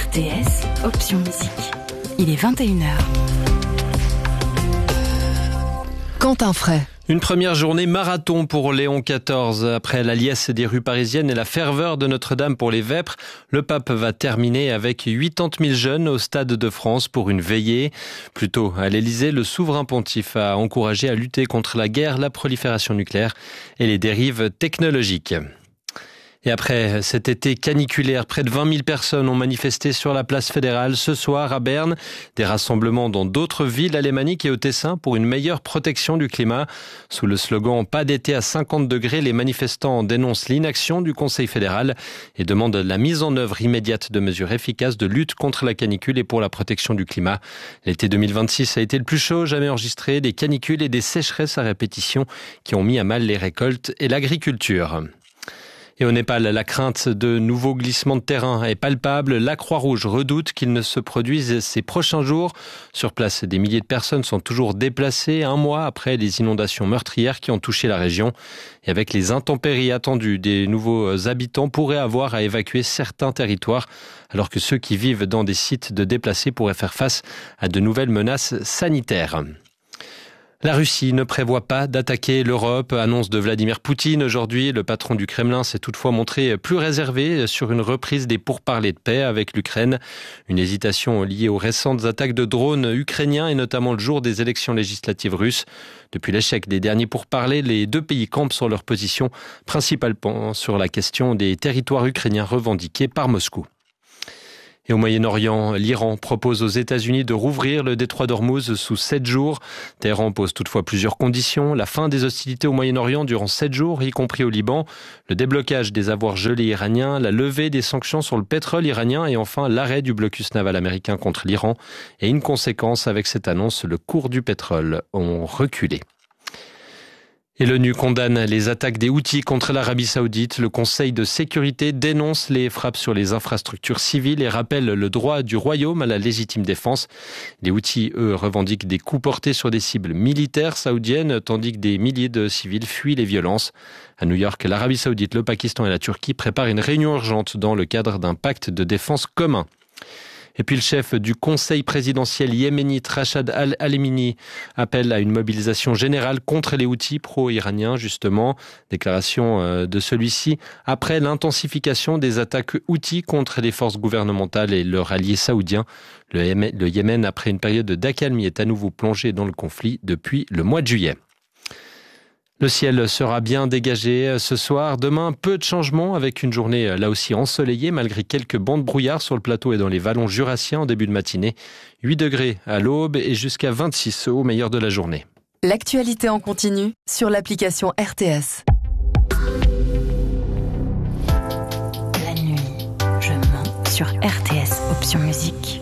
RTS, option musique. Il est 21h. Quentin Fray. Une première journée marathon pour Léon XIV. Après la liesse des rues parisiennes et la ferveur de Notre-Dame pour les vêpres, le pape va terminer avec 80 000 jeunes au Stade de France pour une veillée. Plus tôt, à l'Élysée, le souverain pontife a encouragé à lutter contre la guerre, la prolifération nucléaire et les dérives technologiques. Et après cet été caniculaire, près de 20 000 personnes ont manifesté sur la place fédérale ce soir à Berne. Des rassemblements dans d'autres villes alémaniques et au Tessin pour une meilleure protection du climat. Sous le slogan « Pas d'été à 50 degrés », les manifestants dénoncent l'inaction du Conseil fédéral et demandent la mise en œuvre immédiate de mesures efficaces de lutte contre la canicule et pour la protection du climat. L'été 2026 a été le plus chaud jamais enregistré, des canicules et des sécheresses à répétition qui ont mis à mal les récoltes et l'agriculture. Et au Népal, la crainte de nouveaux glissements de terrain est palpable. La Croix-Rouge redoute qu'ils ne se produisent ces prochains jours. Sur place, des milliers de personnes sont toujours déplacées un mois après les inondations meurtrières qui ont touché la région. Et avec les intempéries attendues, des nouveaux habitants pourraient avoir à évacuer certains territoires, alors que ceux qui vivent dans des sites de déplacés pourraient faire face à de nouvelles menaces sanitaires. La Russie ne prévoit pas d'attaquer l'Europe, annonce de Vladimir Poutine. Aujourd'hui, le patron du Kremlin s'est toutefois montré plus réservé sur une reprise des pourparlers de paix avec l'Ukraine. Une hésitation liée aux récentes attaques de drones ukrainiens et notamment le jour des élections législatives russes. Depuis l'échec des derniers pourparlers, les deux pays campent sur leur position, principalement sur la question des territoires ukrainiens revendiqués par Moscou. Et au Moyen-Orient, l'Iran propose aux États-Unis de rouvrir le détroit d'Ormuz sous 7 jours. Téhéran pose toutefois plusieurs conditions. La fin des hostilités au Moyen-Orient durant 7 jours, y compris au Liban. Le déblocage des avoirs gelés iraniens, la levée des sanctions sur le pétrole iranien et enfin l'arrêt du blocus naval américain contre l'Iran. Et une conséquence avec cette annonce, le cours du pétrole ont reculé. Et l'ONU condamne les attaques des Houthis contre l'Arabie Saoudite. Le Conseil de sécurité dénonce les frappes sur les infrastructures civiles et rappelle le droit du Royaume à la légitime défense. Les Houthis, eux, revendiquent des coups portés sur des cibles militaires saoudiennes, tandis que des milliers de civils fuient les violences. À New York, l'Arabie Saoudite, le Pakistan et la Turquie préparent une réunion urgente dans le cadre d'un pacte de défense commun. Et puis le chef du conseil présidentiel yéménite, Rachad al-Halimini, appelle à une mobilisation générale contre les Houthis pro-iraniens, justement. Déclaration de celui-ci après l'intensification des attaques Houthis contre les forces gouvernementales et leurs alliés saoudiens. Le Yémen, après une période d'accalmie, est à nouveau plongé dans le conflit depuis le mois de juillet. Le ciel sera bien dégagé ce soir. Demain, peu de changements avec une journée là aussi ensoleillée malgré quelques bancs de brouillard sur le plateau et dans les vallons jurassiens en début de matinée. 8 degrés à l'aube et jusqu'à 26 au meilleur de la journée. L'actualité en continu sur l'application RTS. La nuit, je mens sur RTS, option musique.